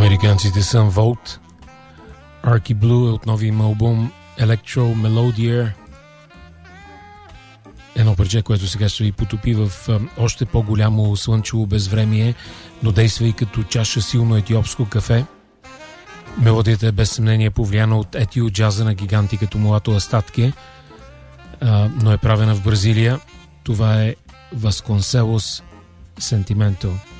Американците са Volt. Arky Blue е от новия им албум Electro Melodier. Едно парче, което сега ще ви потопи в още по-голямо слънчево безвремие, но действа и като чаша силно етиопско кафе. Мелодията е без съмнение повлияна от етио джаза на гиганти като Мулато Астатке, но е правена в Бразилия. Това е Vasconcelos Sentimento.